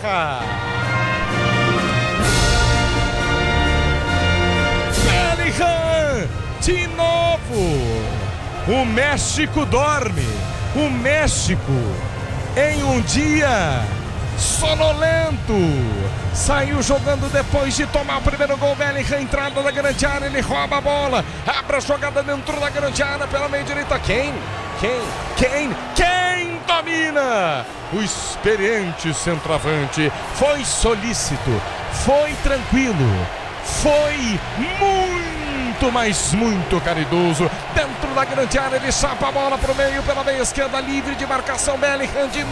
Inglaterra. Bellingham, de novo. O México dorme. O México, em um dia sonolento, saiu jogando depois de tomar o primeiro gol. Bellingham, entrada da grande área, ele rouba a bola, abre a jogada dentro da grande área pela meia direita. Quem domina? O experiente centroavante. Foi solícito, foi tranquilo, foi muito, mas muito caridoso. Dentro da grande área, ele chapa a bola pro meio pela meia esquerda, livre de marcação. Bellingham de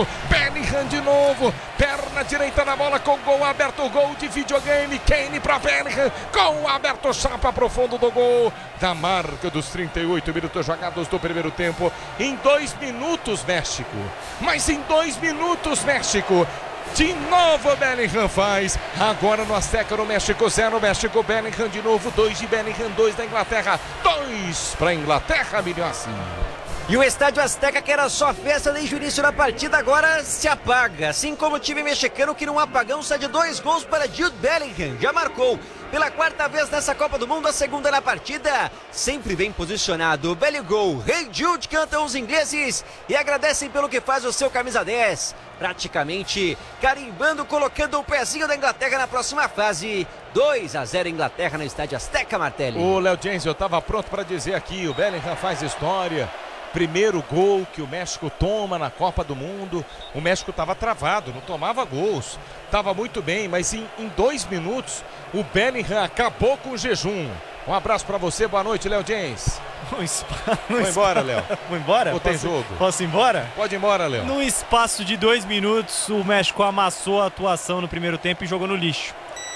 novo, perna direita na bola, com gol aberto, gol de videogame. Kane para Bellingham, gol aberto, chapa pro fundo do gol, da marca dos 38 minutos jogados do primeiro tempo. Em 2 minutos, México, mas em 2 minutos, México. De novo Bellingham faz, agora no Azteca, no México 0, México. Bellingham de novo, 2 de Bellingham, 2 da Inglaterra, 2 para a Inglaterra, Milhossi. E o estádio Azteca, que era só festa desde o início da partida, agora se apaga. Assim como o time mexicano, que num apagão sai de 2 gols para Jude Bellingham. Já marcou pela 4ª vez nessa Copa do Mundo, a 2ª na partida. Sempre bem posicionado. Belo gol. Hey Jude, cantam os ingleses e agradecem pelo que faz o seu camisa 10. Praticamente carimbando, colocando o pezinho da Inglaterra na próxima fase. 2-0 Inglaterra no estádio Azteca, Martelli. O Léo James, eu estava pronto para dizer aqui, o Bellingham faz história. Primeiro gol que o México toma na Copa do Mundo. O México estava travado, não tomava gols, estava muito bem, mas em 2 minutos o Bellingham acabou com o jejum. Um abraço para você, boa noite, Léo James. Vou embora, Léo. Vou embora? Ou tem jogo? Posso ir embora? Pode ir embora, Léo. No espaço de 2 minutos, o México amassou a atuação no primeiro tempo e jogou no lixo.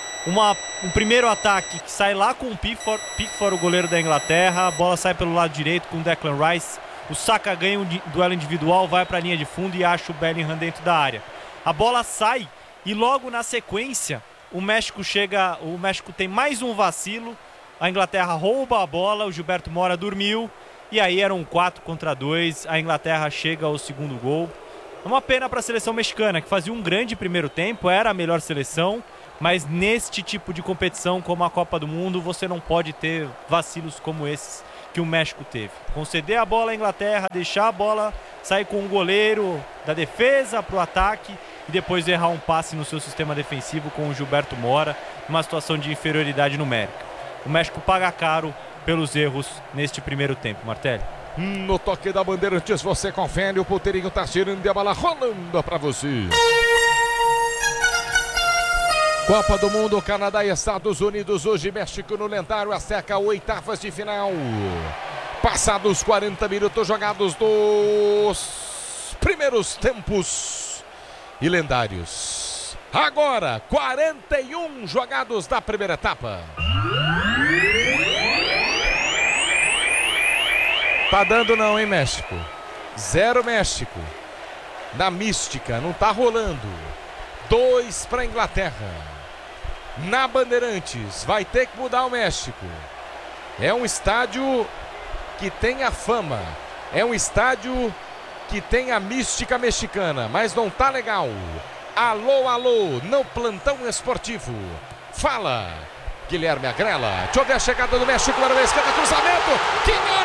Um primeiro ataque que sai lá com o Pickford, o goleiro da Inglaterra. A bola sai pelo lado direito com o Declan Rice. O Saka ganha um duelo individual, vai para a linha de fundo e acha o Bellingham dentro da área. A bola sai e logo na sequência o México tem mais um vacilo. A Inglaterra rouba a bola, o Gilberto Mora dormiu e aí eram 4 contra 2. A Inglaterra chega ao segundo gol. É uma pena para a seleção mexicana, que fazia um grande primeiro tempo, era a melhor seleção, mas neste tipo de competição como a Copa do Mundo você não pode ter vacilos como esses que o México teve. Conceder a bola à Inglaterra, deixar a bola sair com o goleiro da defesa para o ataque e depois errar um passe no seu sistema defensivo com o Gilberto Mora, numa situação de inferioridade numérica. O México paga caro pelos erros neste primeiro tempo, Martelli. No toque da Bandeirantes você confere, o Ponteirinho tá tirando e a bola rolando para você. Copa do Mundo, Canadá e Estados Unidos, hoje México no lendário Azteca, 8ª de final. Passados 40 minutos jogados dos primeiros tempos e lendários. Agora, 41 jogados da primeira etapa. Tá dando não, hein, México? 0 México. Na mística, não tá rolando. 2 para a Inglaterra. Na Bandeirantes, vai ter que mudar o México. É um estádio que tem a fama. É um estádio que tem a mística mexicana, mas não tá legal. Alô, alô, no plantão esportivo. Fala, Guilherme Agrela. Deixa eu ver a chegada do México para a esquerda, cruzamento.